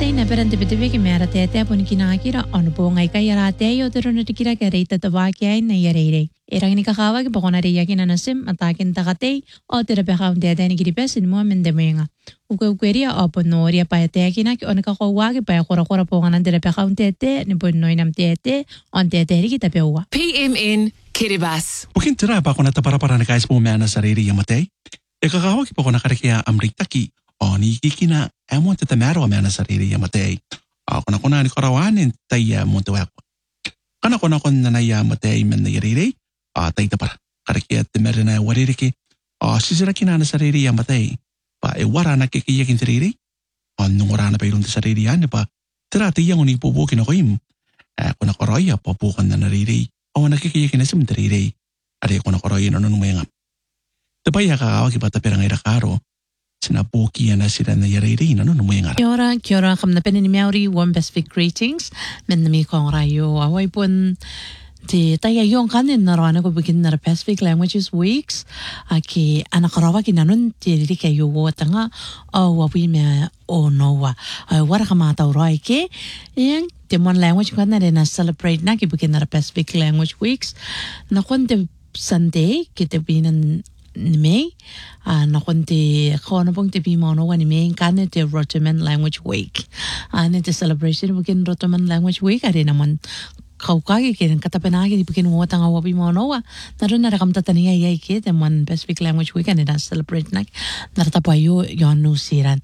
Tei na berante bitibiki mera tete pun kinakira ono po ngai kaya rate yo tero na tikira kare tatawa kaya na yarere. Erang ni kakawa ki pokona ri yakin anasim atakin takate o tera pekaun tete ni kiripesin mo mendemenga. Ukweria o ponoria pa tete na ki ono kakawa ki pa kora po nganan tera pekaun tete ni pun noinam tete on tete ri kita pewa. PMN Kiribati. Mungkin tira pa ako nataparapara na kais po mea na sarili yamatay. E kakawa ki pokona karikia amritaki o ni kikina emo te tamero mea na sarili yamatay. Ako na kuna ni korawanin tayo mo tuwako. Kana kuna kuna na yamatay men na yariri. Tayo tapara. Karikia temere na waririki. Sisiraki na sarili yamatay. Pa e wara na kikiyakin sarili. Nungura na pa ilong sarili yan. Pa tira tiyang unipubukin ako im. Kuna koroya papukan na nariri. O nakikiyakin na simentariri. Ari kuna koroya na numayangam. Tapaya kakawa ki bata perang irakaro. Sinapuki na sila na yariri na numayangam. Kia ora, kam na penen ni Maori, warm Pacific greetings. Men na mi kong rayo. Away pun Te tayo yung kanin na rana ko begin na Pacific Languages Weeks. Aki anakarawa ki nanun te riri kayo tanga wawi me o noa. Wara kamata urai ke. Yang te mon language ko na rin na celebrate na ki begin na Pacific Language Weeks. Nakon te Sunday ki te binan ni May. Nakon te kono pong te bimono wa ni May kane te Rotoman Language Week. Te celebration begin Rotoman Language Week. Ari naman kaukagi kiran katapenagi di bikin mo tanga wabi mo noa naron na rakam tataniya yai ke the one Pacific Language Week and na celebrate nak naratapayo yon nusiran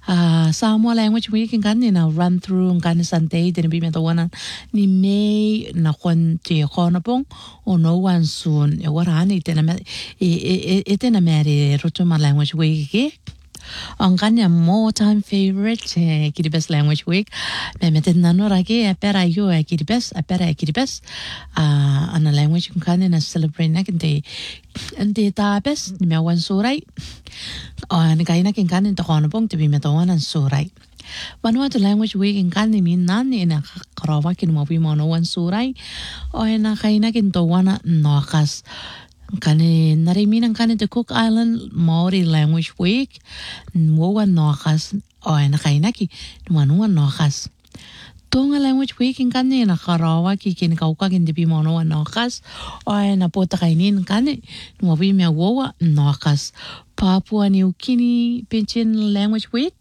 Samoa Language Week kan ni na run through kan Sunday din bi meta wana ni May na kon te kono pong o no one soon e warani tena etena mere Rotoman Language Week ke ang kanya more time favorite Kiribati Language Week memetin nano ragi apera yo Kiribati apera Kiribati ana language kanya na celebrate na kinte ante tapes ni mewan surai ni kaya na kin kanya to kono pong tibi metawan ang surai Vanuatu Language Week in kanya min nani na karawa kin mo no wan surai na kaya na kin to wana nokas Kani nariminan kani the Cook Island Maori Language Week Mwa nokas nakainaki Nuanuan nokas Tonga Language Week in kani nakarawa ki kinikauka kindipi mono nokas napota kainin kani Nuawi mea wowa nokas Papua New Guinea Pidgin Language Week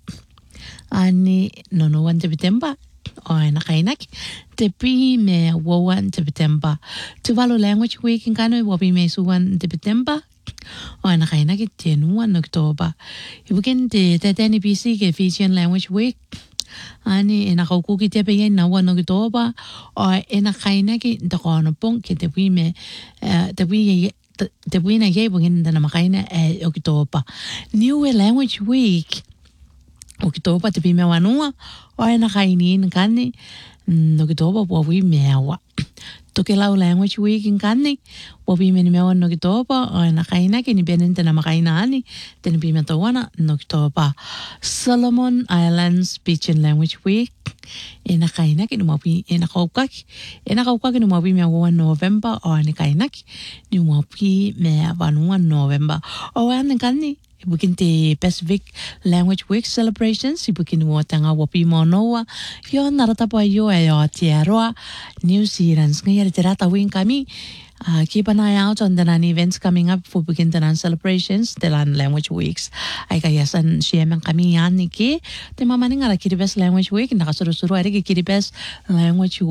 Ani nonoan September nakainak tepi me wowan September Tuvalu Language Week in kano wabi me suwan September nakainak tenuan October ibukin te teteni BC ke Fijian Language Week ani nakaukuki tepe yen na wan October nakainak te kono pong ke tepi me tepi na ye bugin na makaina October New Language Week Oktoba te pime wanua nakainin kani Oktoba wawi mewa Tokelau Language Week in kani wawi meni mewa Oktoba nakaina kini benente na makaina ani ten pime tawana Oktoba Solomon Islands Pidgin Language Week nakaina kini wawi nakaukak kini wawi mewa November nakaina ni wawi mewa wanua November kani Ibukin te Pacific Language Week celebrations ibukin mo tanga wapi mo noa yon naratapo ayo tiaroa New Zealand ngayari tiratawin kami keep an eye out on the events coming up for begin the celebrations the Language Weeks ay kayasan siyemang kami yan ni ke te mamaning ala Kiribati Language Week nakasuro-suro ay Kiribati Language